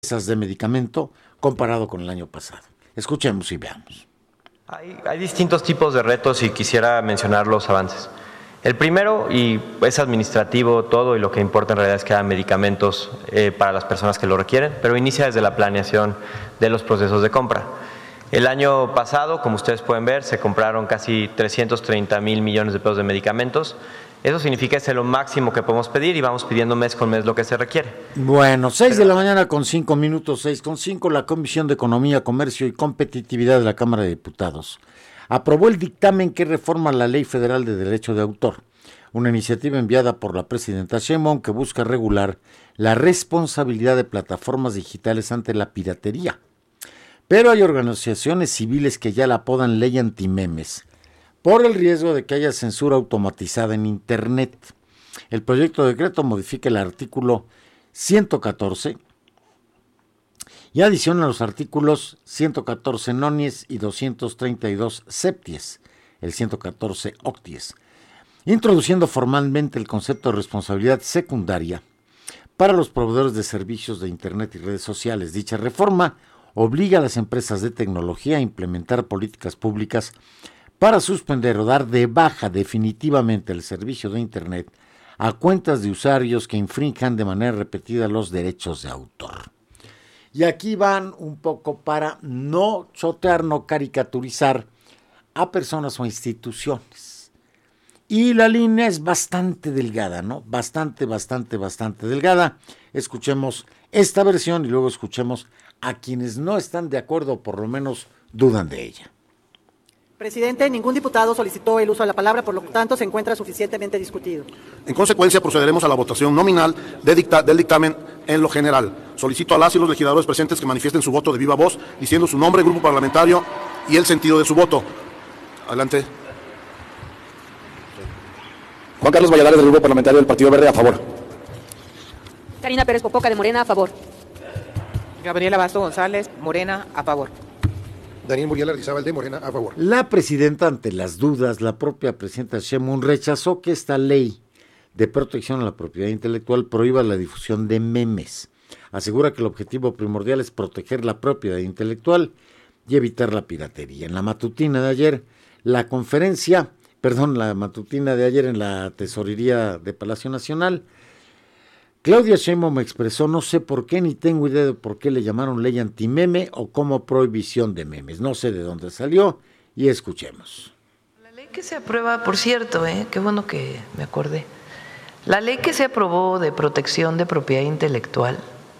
de medicamento comparado con el año pasado. Escuchemos y veamos. Hay distintos tipos de retos y quisiera mencionar los avances. El primero, y es administrativo todo, y lo que importa en realidad es que haya medicamentos para las personas que lo requieren, pero inicia desde la planeación de los procesos de compra. El año pasado, como ustedes pueden ver, se compraron casi 330,000 millones de pesos de medicamentos. Eso significa que es lo máximo que podemos pedir y vamos pidiendo mes con mes lo que se requiere. Bueno, 6:05 a.m, 6:05, la Comisión de Economía, Comercio y Competitividad de la Cámara de Diputados aprobó el dictamen que reforma la Ley Federal de Derecho de Autor, una iniciativa enviada por la presidenta Sheinbaum que busca regular la responsabilidad de plataformas digitales ante la piratería. Pero hay organizaciones civiles que ya la apodan ley antimemes, por el riesgo de que haya censura automatizada en Internet. El proyecto de decreto modifica el artículo 114 y adiciona los artículos 114 nonies y 232 septies, el 114 octies, introduciendo formalmente el concepto de responsabilidad secundaria para los proveedores de servicios de Internet y redes sociales. Dicha reforma obliga a las empresas de tecnología a implementar políticas públicas para suspender o dar de baja definitivamente el servicio de Internet a cuentas de usuarios que infrinjan de manera repetida los derechos de autor. Y aquí van un poco para no chotear, no caricaturizar a personas o instituciones. Y la línea es bastante delgada, ¿no? Bastante delgada. Escuchemos esta versión y luego escuchemos a quienes no están de acuerdo o por lo menos dudan de ella. Presidente, ningún diputado solicitó el uso de la palabra, por lo tanto se encuentra suficientemente discutido. En consecuencia, procederemos a la votación nominal del dictamen en lo general. Solicito a las y los legisladores presentes que manifiesten su voto de viva voz, diciendo su nombre, grupo parlamentario y el sentido de su voto. Adelante. Juan Carlos Valladares, del Grupo Parlamentario del Partido Verde, a favor. Karina Pérez Popoca, de Morena, a favor. Gabriela Basto González, Morena, a favor. Daniel Muriel Lardizábal, de Morena, a favor. La presidenta, ante las dudas, la propia presidenta Sheinbaum rechazó que esta ley de protección a la propiedad intelectual prohíba la difusión de memes. Asegura que el objetivo primordial es proteger la propiedad intelectual y evitar la piratería. En la matutina de ayer, la matutina de ayer en la Tesorería de Palacio Nacional, Claudia Sheinbaum me expresó: no sé por qué, ni tengo idea de por qué le llamaron ley antimeme o como prohibición de memes. No sé de dónde salió y escuchemos. La ley que se aprueba, por cierto, qué bueno que me acordé, la ley que se aprobó de protección de propiedad intelectual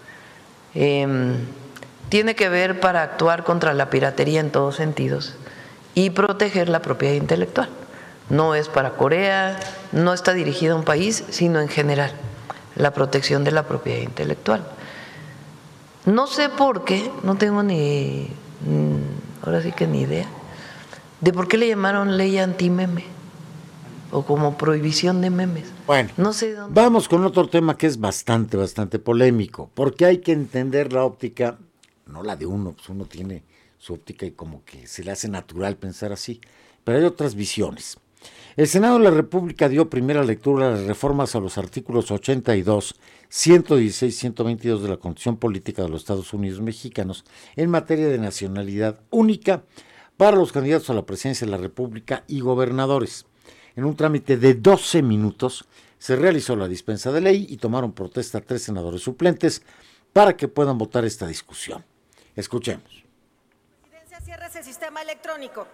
tiene que ver para actuar contra la piratería en todos sentidos y proteger la propiedad intelectual. No es para Corea, no está dirigida a un país, sino en general, la protección de la propiedad intelectual. No sé por qué, no tengo ahora sí que ni idea, de por qué le llamaron ley antimeme o como prohibición de memes. Bueno, no sé dónde. Vamos con otro tema que es bastante polémico, porque hay que entender la óptica, no la de uno, pues uno tiene su óptica y como que se le hace natural pensar así, pero hay otras visiones. El Senado de la República dio primera lectura a las reformas a los artículos 82, 116 y 122 de la Constitución Política de los Estados Unidos Mexicanos en materia de nacionalidad única para los candidatos a la presidencia de la República y gobernadores. En un trámite de 12 minutos se realizó la dispensa de ley y tomaron protesta 3 senadores suplentes para que puedan votar esta discusión. Escuchemos. Presidencia, cierra ese sistema electrónico.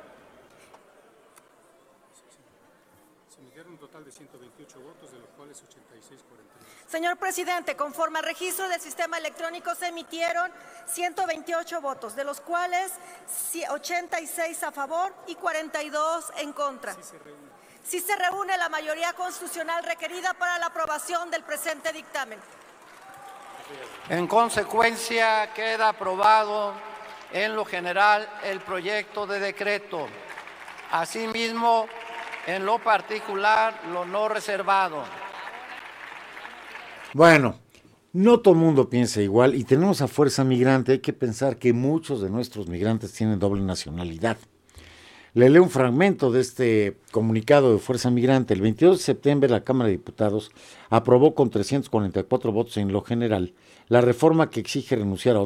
Un total de 128 votos, de los cuales 86 43. Señor presidente, conforme al registro del sistema electrónico se emitieron 128 votos, de los cuales 86 a favor y 42 en contra. Sí se reúne la mayoría constitucional requerida para la aprobación del presente dictamen. En consecuencia, queda aprobado en lo general el proyecto de decreto. Asimismo, en lo particular, lo no reservado. Bueno, no todo el mundo piensa igual y tenemos a Fuerza Migrante. Hay que pensar que muchos de nuestros migrantes tienen doble nacionalidad. Le leo un fragmento de este comunicado de Fuerza Migrante. El 22 de septiembre la Cámara de Diputados aprobó con 344 votos en lo general la reforma que exige renunciar a